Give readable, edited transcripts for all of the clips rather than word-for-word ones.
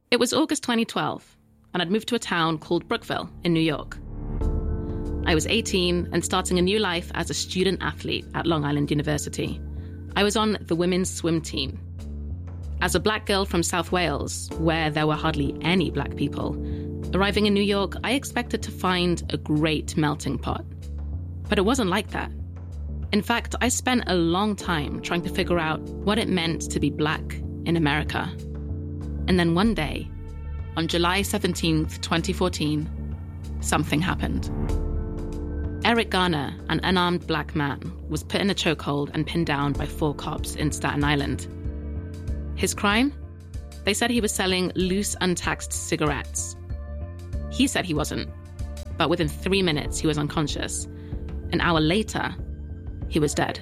It was August 2012, and I'd moved to a town called Brookville in New York. I was 18 and starting a new life as a student athlete at Long Island University. I was on the women's swim team. As a black girl from South Wales, where there were hardly any black people, arriving in New York, I expected to find a great melting pot. But it wasn't like that. In fact, I spent a long time trying to figure out what it meant to be black in America. And then one day, on July 17th, 2014, something happened. Eric Garner, an unarmed black man, was put in a chokehold and pinned down by 4 cops in Staten Island. His crime? They said he was selling loose, untaxed cigarettes. He said he wasn't, but within 3 minutes he was unconscious. An hour later, he was dead.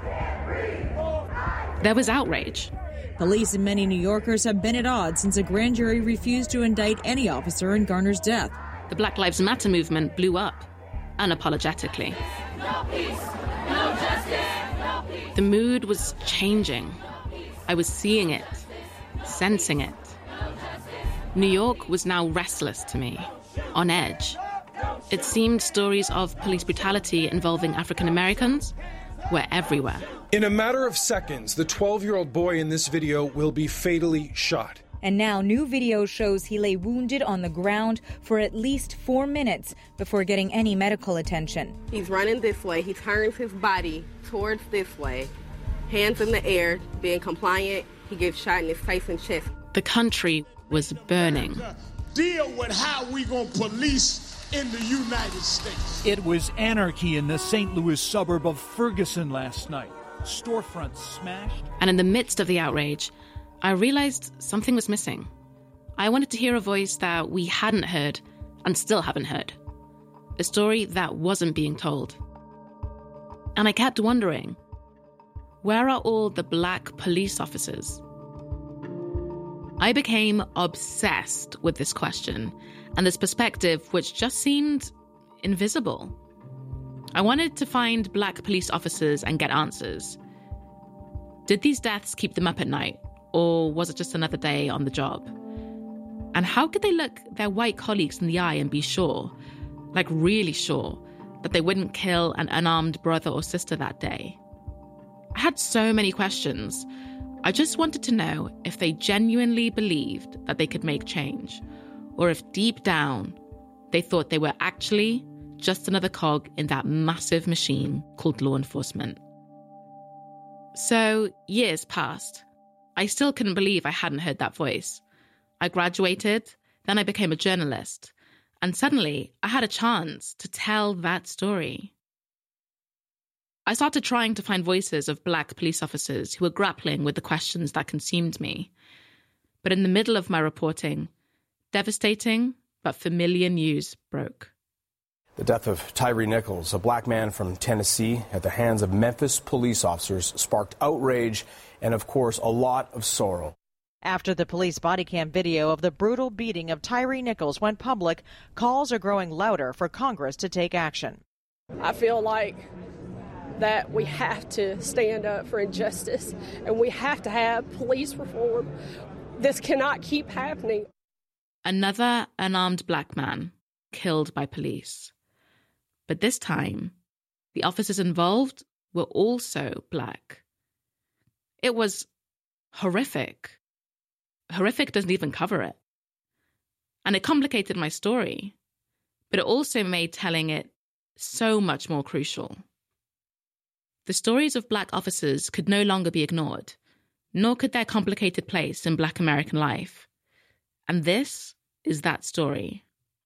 There was outrage. Police and many New Yorkers have been at odds since a grand jury refused to indict any officer in Garner's death. The Black Lives Matter movement blew up, unapologetically. No peace, no justice, no peace. The mood was changing. I was seeing it, sensing it. New York was now restless to me, on edge. It seemed stories of police brutality involving African Americans were everywhere. In a matter of seconds, the 12-year-old boy in this video will be fatally shot. And now new video shows he lay wounded on the ground for at least 4 minutes before getting any medical attention. He's running this way. He turns his body towards this way, hands in the air, being compliant. He gets shot in his face and chest. The country was burning. Deal with how we gonna police in the United States. It was anarchy in the St. Louis suburb of Ferguson last night. Storefronts smashed. And in the midst of the outrage, I realized something was missing. I wanted to hear a voice that we hadn't heard and still haven't heard. A story that wasn't being told. And I kept wondering, where are all the black police officers? I became obsessed with this question and this perspective, which just seemed invisible. I wanted to find black police officers and get answers. Did these deaths keep them up at night, or was it just another day on the job? And how could they look their white colleagues in the eye and be sure, like really sure, that they wouldn't kill an unarmed brother or sister that day? I had so many questions. I just wanted to know if they genuinely believed that they could make change, or if deep down they thought they were actually just another cog in that massive machine called law enforcement. So years passed. I still couldn't believe I hadn't heard that voice. I graduated, then I became a journalist, and suddenly I had a chance to tell that story. I started trying to find voices of black police officers who were grappling with the questions that consumed me. But in the middle of my reporting, devastating but familiar news broke. The death of Tyre Nichols, a black man from Tennessee, at the hands of Memphis police officers, sparked outrage and, of course, a lot of sorrow. After the police body cam video of the brutal beating of Tyre Nichols went public, calls are growing louder for Congress to take action. I feel like that we have to stand up for injustice and we have to have police reform. This cannot keep happening. Another unarmed black man killed by police. But this time, the officers involved were also black. It was horrific. Horrific doesn't even cover it. And it complicated my story, but it also made telling it so much more crucial. The stories of black officers could no longer be ignored, nor could their complicated place in black American life. And this is that story.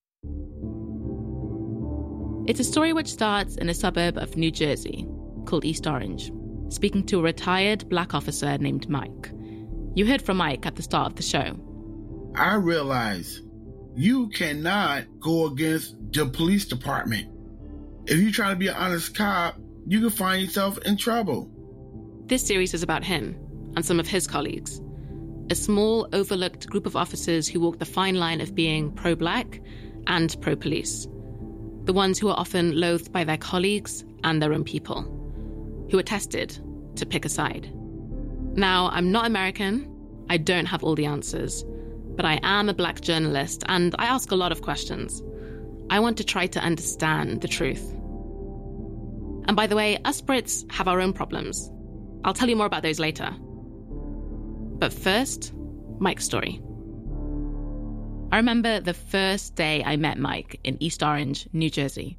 It's a story which starts in a suburb of New Jersey called East Orange, speaking to a retired black officer named Mike. You heard from Mike at the start of the show. I realize you cannot go against the police department. If you try to be an honest cop, you can find yourself in trouble. This series is about him and some of his colleagues. A small, overlooked group of officers who walk the fine line of being pro-black and pro-police. The ones who are often loathed by their colleagues and their own people, who are tested to pick a side. Now, I'm not American. I don't have all the answers. but I am a Black journalist and I ask a lot of questions. I want to try to understand the truth. And by the way, us Brits have our own problems. I'll tell you more about those later. But first, Mike's story. I remember the first day I met Mike in East Orange, New Jersey.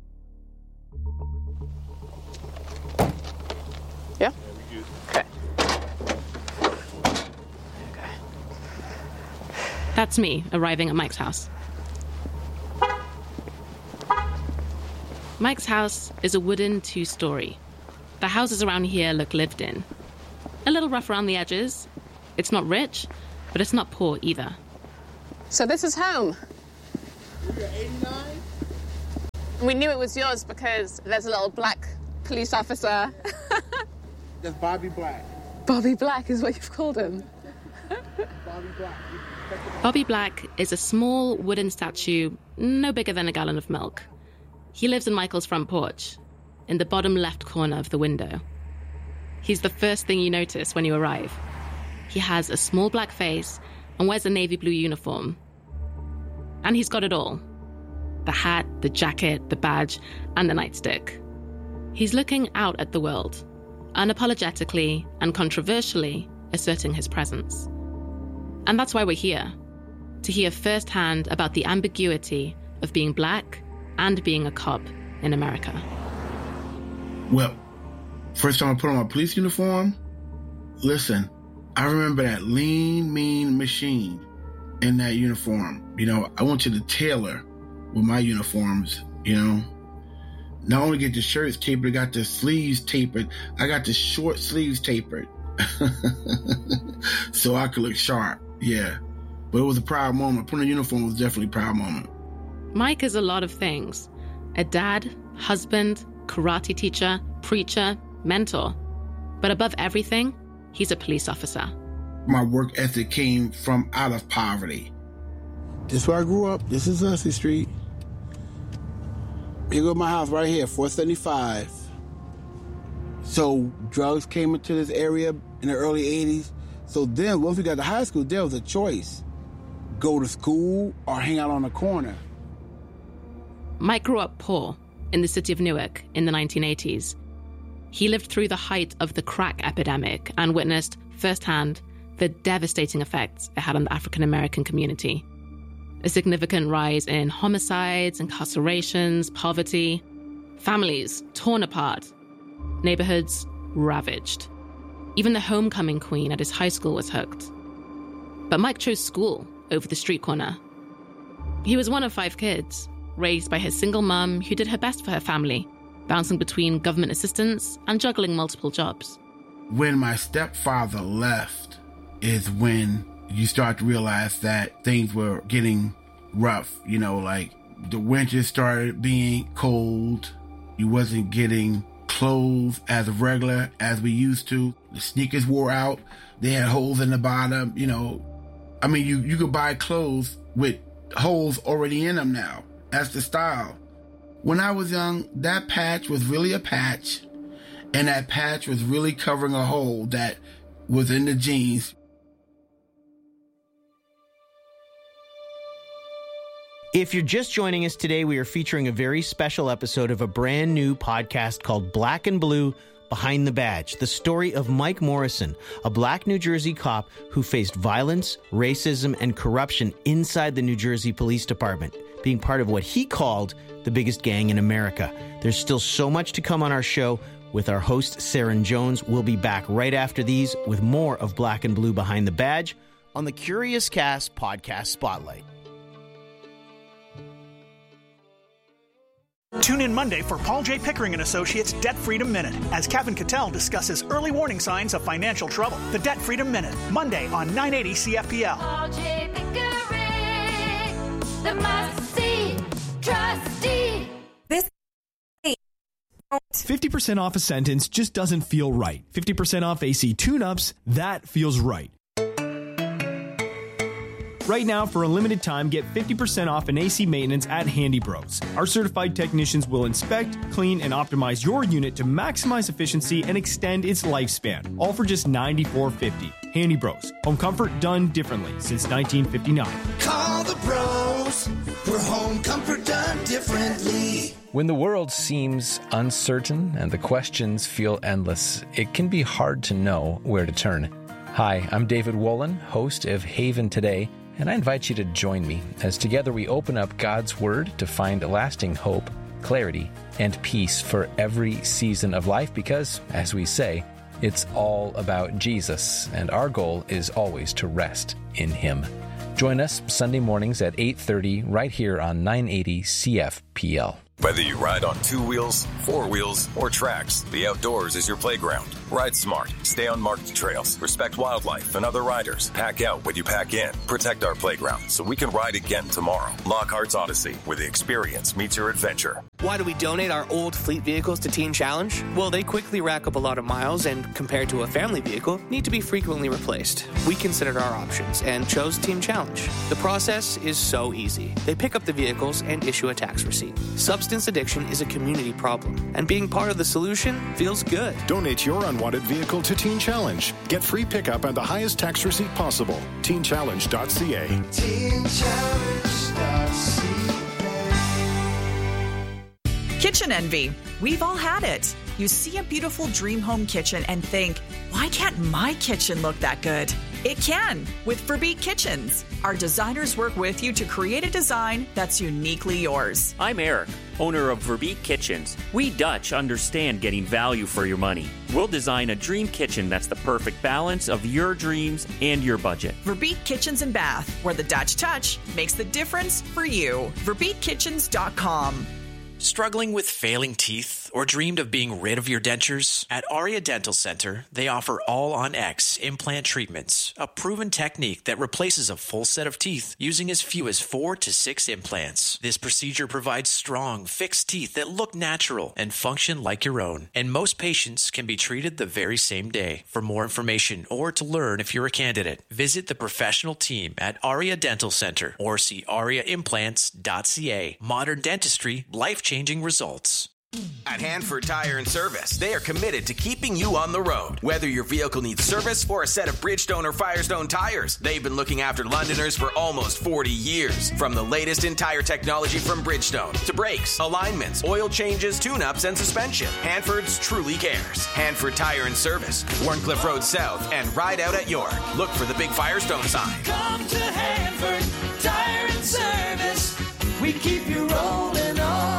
Yeah? Okay. That's me arriving at Mike's house. Mike's house is a wooden 2-story. The houses around here look lived in. A little rough around the edges. It's not rich, but it's not poor either. So this is home. You're 89? We knew it was yours because there's a little black police officer. That's Bobby Black. Bobby Black is what you've called him. Bobby Black. Bobby Black is a small wooden statue, no bigger than a gallon of milk. He lives in Michael's front porch, in the bottom left corner of the window. He's the first thing you notice when you arrive. He has a small black face and wears a navy blue uniform. And he's got it all. The hat, the jacket, the badge, and the nightstick. He's looking out at the world, unapologetically and controversially asserting his presence. And that's why we're here, to hear firsthand about the ambiguity of being Black and being a cop in America. Well, first time I put on my police uniform, listen, I remember that lean, mean machine in that uniform. You know, I went to the tailor with my uniforms, you know. Not only get the shirts tapered, I got the sleeves tapered. I got the short sleeves tapered so I could look sharp, yeah. But it was a proud moment. Putting a uniform was definitely a proud moment. Mike is a lot of things. A dad, husband, karate teacher, preacher, mentor. But above everything, he's a police officer. My work ethic came from out of poverty. This is where I grew up. This is Hussey Street. Here go my house right here, 475. So drugs came into this area in the early 80s. So then, once we got to high school, there was a choice. Go to school or hang out on the corner. Mike grew up poor in the city of Newark in the 1980s. He lived through the height of the crack epidemic and witnessed firsthand the devastating effects it had on the African-American community. A significant rise in homicides, incarcerations, poverty, families torn apart, neighborhoods ravaged. Even the homecoming queen at his high school was hooked. But Mike chose school over the street corner. He was one of 5 kids, raised by his single mom who did her best for her family, bouncing between government assistance and juggling multiple jobs. When my stepfather left is when you start to realize that things were getting rough. You know, like the winter started being cold. You wasn't getting clothes as regular as we used to. The sneakers wore out. They had holes in the bottom. You know, I mean, you could buy clothes with holes already in them now. That's the style. When I was young, that patch was really a patch, and that patch was really covering a hole that was in the jeans. If you're just joining us today, we are featuring a very special episode of a brand new podcast called Black and Blue Behind the Badge, the story of Mike Morrison, a Black New Jersey cop who faced violence, racism, and corruption inside the New Jersey Police Department, being part of what he called the biggest gang in America. There's still so much to come on our show with our host, Saren Jones. We'll be back right after these with more of Black and Blue Behind the Badge on the Curious Cast Podcast Spotlight. Tune in Monday for Paul J. Pickering & Associates Debt Freedom Minute as Kevin Cattell discusses early warning signs of financial trouble. The Debt Freedom Minute, Monday on 980 CFPL. Paul J. Pickering, the must-see trustee. 50% off a sentence just doesn't feel right. 50% off AC tune-ups, that feels right. Right now, for a limited time, get 50% off an AC maintenance at Handy Bros. Our certified technicians will inspect, clean, and optimize your unit to maximize efficiency and extend its lifespan, all for just $94.50. Handy Bros. Home comfort done differently since 1959. Call the pros for home comfort done differently. When the world seems uncertain and the questions feel endless, it can be hard to know where to turn. Hi, I'm David Wolin, host of Haven Today, and I invite you to join me as together we open up God's Word to find lasting hope, clarity, and peace for every season of life because, as we say, it's all about Jesus, and our goal is always to rest in Him. Join us Sunday mornings at 8:30 right here on 980 CFPL. Whether you ride on 2 wheels, 4 wheels, or tracks, the outdoors is your playground. Ride smart, stay on marked trails, respect wildlife and other riders, pack out when you pack in, protect our playground so we can ride again tomorrow. Lockhart's Odyssey, where the experience meets your adventure. Why do we donate our old fleet vehicles to Teen Challenge? Well, they quickly rack up a lot of miles and, compared to a family vehicle, need to be frequently replaced. We considered our options and chose Teen Challenge. The process is so easy. They pick up the vehicles and issue a tax receipt. Substance addiction is a community problem, and being part of the solution feels good. Donate your unwanted vehicle to Teen Challenge. Get free pickup and the highest tax receipt possible. TeenChallenge.ca. TeenChallenge.ca. Kitchen envy. We've all had it. You see a beautiful dream home kitchen and think, why can't my kitchen look that good? It can with Verbeek Kitchens. Our designers work with you to create a design that's uniquely yours. I'm Eric, owner of Verbeek Kitchens. We Dutch understand getting value for your money. We'll design a dream kitchen that's the perfect balance of your dreams and your budget. Verbeek Kitchens and Bath, where the Dutch touch makes the difference for you. VerbeekKitchens.com. Struggling with failing teeth or dreamed of being rid of your dentures? At Aria Dental Center, they offer All-on-X implant treatments, a proven technique that replaces a full set of teeth using as few as 4 to 6 implants. This procedure provides strong, fixed teeth that look natural and function like your own. And most patients can be treated the very same day. For more information or to learn if you're a candidate, visit the professional team at Aria Dental Center or see ariaimplants.ca. Modern dentistry, life-changing results. At Hanford Tire and Service, they are committed to keeping you on the road. Whether your vehicle needs service or a set of Bridgestone or Firestone tires, they've been looking after Londoners for almost 40 years. From the latest in tire technology from Bridgestone to brakes, alignments, oil changes, tune-ups, and suspension, Hanford's truly cares. Hanford Tire and Service, Warncliffe Road South, and Ride Out at York. Look for the big Firestone sign. Come to Hanford Tire and Service. We keep you rolling on.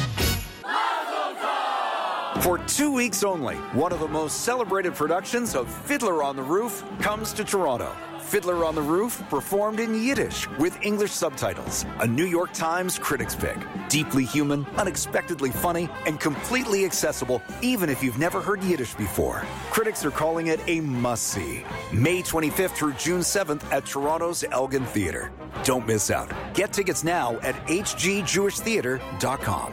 For 2 weeks only, one of the most celebrated productions of Fiddler on the Roof comes to Toronto. Fiddler on the Roof, performed in Yiddish with English subtitles. A New York Times critics pick. Deeply human, unexpectedly funny, and completely accessible even if you've never heard Yiddish before. Critics are calling it a must-see. May 25th through June 7th at Toronto's Elgin Theatre. Don't miss out. Get tickets now at hgjewishtheatre.com.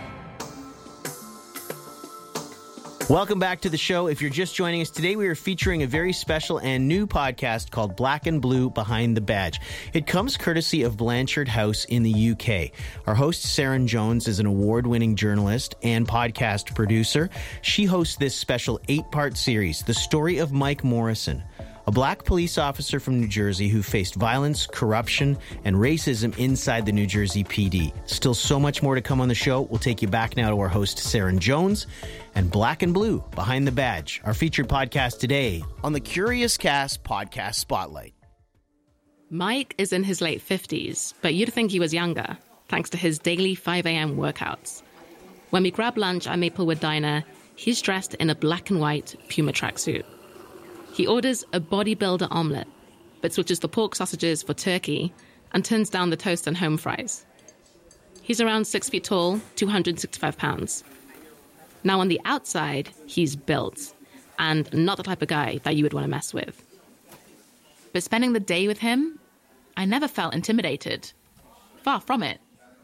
Welcome back to the show. If you're just joining us today, we are featuring a very special and new podcast called Black and Blue Behind the Badge. It comes courtesy of Blanchard House in the UK. Our host, Saren Jones, is an award-winning journalist and podcast producer. She hosts this special 8-part series, The Story of Mike Morrison, a black police officer from New Jersey who faced violence, corruption, and racism inside the New Jersey PD. Still so much more to come on the show. We'll take you back now to our host, Saren Jones, and Black and Blue Behind the Badge, our featured podcast today on the Curious Cast Podcast Spotlight. Mike is in his late 50s, but you'd think he was younger, thanks to his daily 5 a.m. workouts. When we grab lunch at Maplewood Diner, he's dressed in a black and white Puma tracksuit. He orders a bodybuilder omelet, but switches the pork sausages for turkey and turns down the toast and home fries. He's around 6 feet tall, 265 pounds. Now on the outside, he's built, and not the type of guy that you would want to mess with. But spending the day with him, I never felt intimidated. Far from it.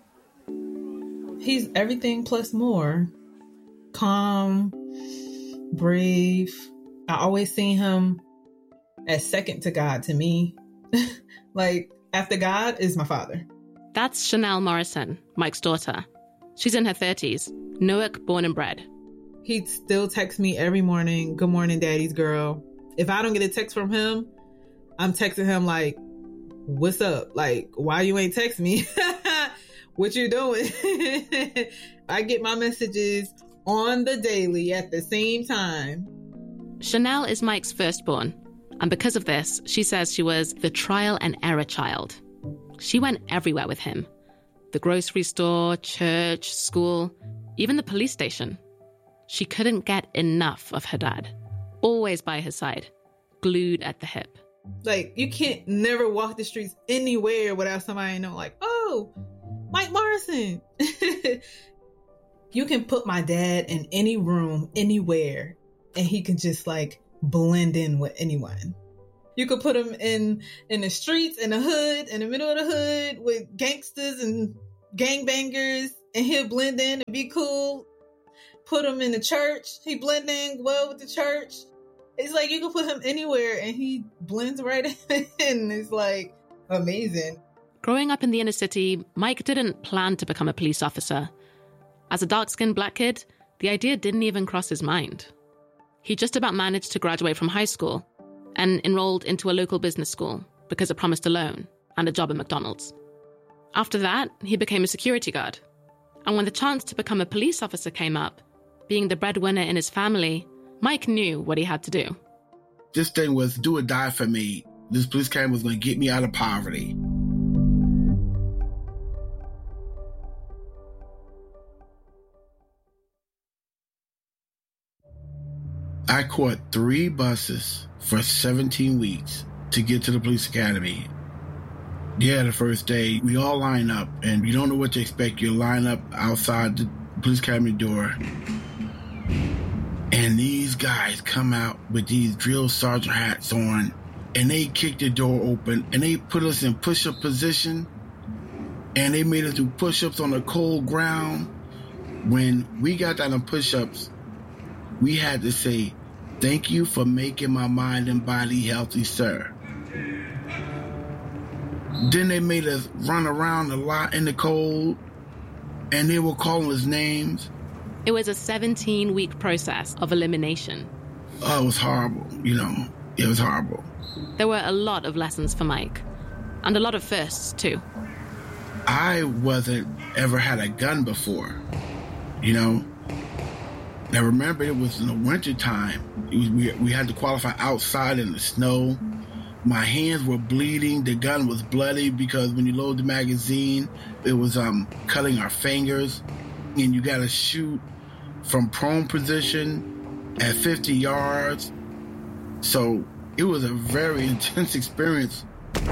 He's everything plus more. Calm, brave. I always seen him as second to God to me. Like, after God is my father. That's Chanel Morrison, Mike's daughter. She's in her 30s, Newark born and bred. He'd still text me every morning, "Good morning, daddy's girl." If I don't get a text from him, I'm texting him like, what's up? Like, why you ain't text me? What you doing? I get my messages on the daily at the same time. Chanel is Mike's firstborn, and because of this, she says she was the trial and error child. She went everywhere with him. The grocery store, church, school, even the police station. She couldn't get enough of her dad. Always by his side, glued at the hip. Like, you can't never walk the streets anywhere without somebody know, like, oh, Mike Morrison. You can put my dad in any room, anywhere, and he can just like blend in with anyone. You could put him in the streets, in the hood, in the middle of the hood with gangsters and gangbangers, and he'll blend in and be cool. Put him in the church, he blend in well with the church. It's like you can put him anywhere and he blends right in. It's like amazing. Growing up in the inner city, Mike didn't plan to become a police officer. As a dark-skinned black kid, the idea didn't even cross his mind. He just about managed to graduate from high school and enrolled into a local business school because it promised a loan and a job at McDonald's. After that, he became a security guard. And when the chance to become a police officer came up, being the breadwinner in his family, Mike knew what he had to do. This thing was do or die for me. This police academy was going to get me out of poverty. I caught 3 buses for 17 weeks to get to the police academy. Yeah, the first day, we all line up, and you don't know what to expect. You line up outside the police academy door, and these guys come out with these drill sergeant hats on, and they kick the door open, and they put us in push-up position, and they made us do push-ups on the cold ground. When we got down on push-ups, we had to say, "Thank you for making my mind and body healthy, sir." Then they made us run around a lot in the cold, and they were calling us names. It was a 17-week process of elimination. Oh, it was horrible, It was horrible. There were a lot of lessons for Mike, and a lot of firsts, too. I wasn't ever had a gun before, Now, remember, it was in the winter time. We had to qualify outside in the snow. My hands were bleeding. The gun was bloody because when you load the magazine, it was cutting our fingers. And you got to shoot from prone position at 50 yards. So it was a very intense experience.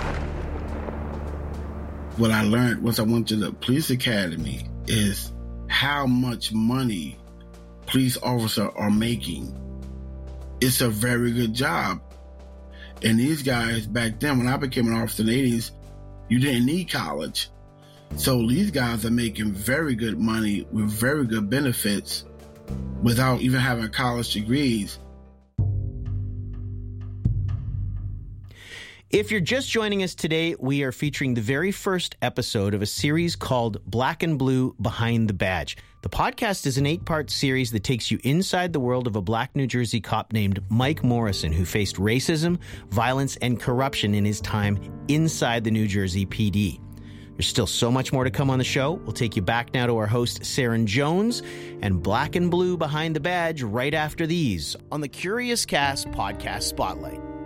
What I learned once I went to the police academy is how much money police officers are making. It's a very good job. And these guys back then, when I became an officer in the 80s, you didn't need college. So these guys are making very good money with very good benefits without even having college degrees. If you're just joining us today, we are featuring the very first episode of a series called Black and Blue Behind the Badge. The podcast is an 8-part series that takes you inside the world of a black New Jersey cop named Mike Morrison, who faced racism, violence, and corruption in his time inside the New Jersey PD. There's still so much more to come on the show. We'll take you back now to our host, Saren Jones, and Black and Blue Behind the Badge right after these on the Curious Cast Podcast Spotlight.